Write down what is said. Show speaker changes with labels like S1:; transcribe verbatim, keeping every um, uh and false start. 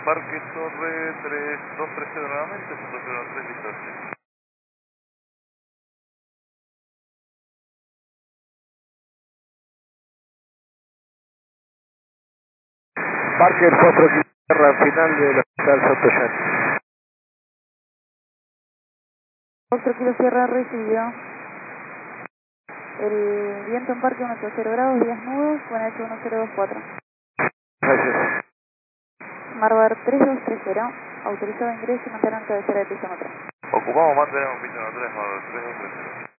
S1: Parque Torre tres dos tres cero nuevamente, ciento cero tres, listo.
S2: Parker cuatro Tierra, final del hospital Santoyan.
S3: Otro kilo Sierra recibido. El viento en parque uno ocho cero grados, días nudos, buena H uno cero dos cuatro.
S2: Gracias.
S3: Marbar tres dos tres cero, autorizado ingreso y mantener cabecera de piso tres.
S1: Ocupamos mantenemos piso tres, tres dos tres cero.